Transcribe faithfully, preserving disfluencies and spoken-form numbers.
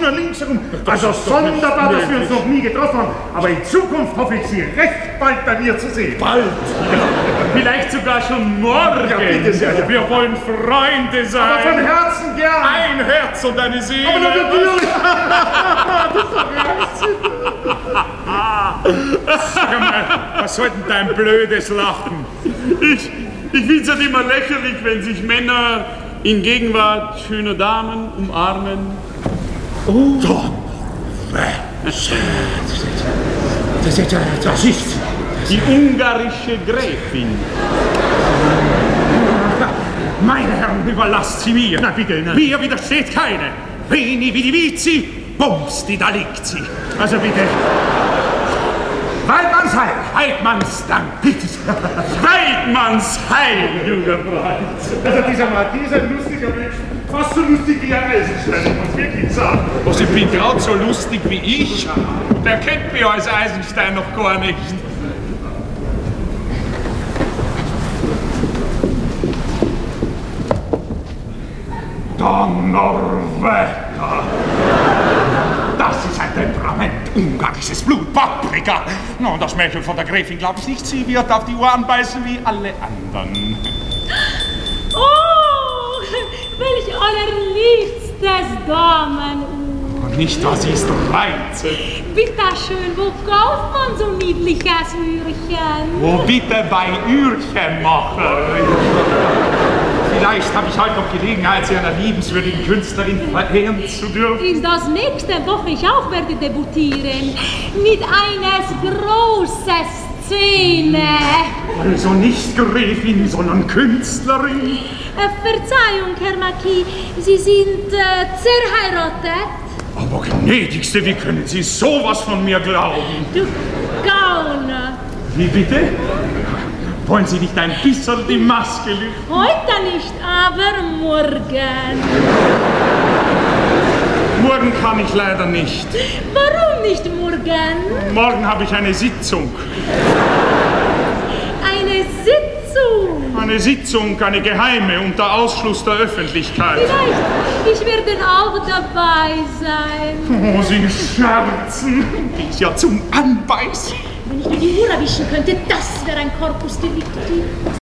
nur links herum. Also sonderbar, dass wir uns noch nie getroffen haben. Aber in Zukunft hoffe ich, Sie recht bald bei mir zu sehen. Bald? Vielleicht sogar schon morgen. Ja, bitte sehr. Ja. Wir wollen Freunde sein. Aber von Herzen gern. Ein Herz und eine Seele. Aber natürlich. Sag mal, was soll denn dein blödes Lachen? Ich, ich finde es halt immer lächerlich, wenn sich Männer in Gegenwart schöner Damen umarmen. Oh. Das, das, das ist die ungarische Gräfin. Meine Herren, überlasst sie mir. Na bitte, nein. Mir widersteht keine. Veni, vidi, vici, bums, die da liegt sie. Also bitte. Weidmannsheil! Weidmannsdank! Weidmannsheil, junger Freund! Also dieser Marquis ist ein lustiger Mensch. Fast so lustig wie ein Eisenstein, ich muss wirklich sagen. Was, ich bin gerade so lustig wie ich? Der kennt mich als Eisenstein noch gar nicht. Donnerwetter! Das ist ein Temperament, ungarisches Blut, Paprika. No, das Mädchen von der Gräfin, glaube ich nicht, sie wird auf die Ohren beißen wie alle anderen. Oh, welch allerliebstes Damenuhr. Nicht, was ist reizend. Bitte schön, wo kauft man so niedliches Uhrchen? Wo bitte bei Uhrchenmacher? Vielleicht habe ich heute noch Gelegenheit, Sie einer liebenswürdigen Künstlerin verehren zu dürfen. Ist das nächste Woche ich auch werde debütieren mit einer großen Szene. Also nicht Gräfin, sondern Künstlerin. Äh, Verzeihung, Herr Marquis, Sie sind äh, zerheiratet? Aber gnädigste, wie können Sie sowas von mir glauben? Du Gauner. Wie bitte? Wollen Sie nicht ein bisschen die Maske lüften? Heute nicht, aber morgen. Morgen kann ich leider nicht. Warum nicht morgen? Morgen habe ich eine Sitzung. Eine Sitzung? Eine Sitzung, eine geheime, unter Ausschluss der Öffentlichkeit. Vielleicht, ich werde auch dabei sein. Oh, Sie scherzen. Die ist ja zum Anbeißen. Wenn ich mir die Uhr erwischen könnte, das wäre ein Corpus Delicti.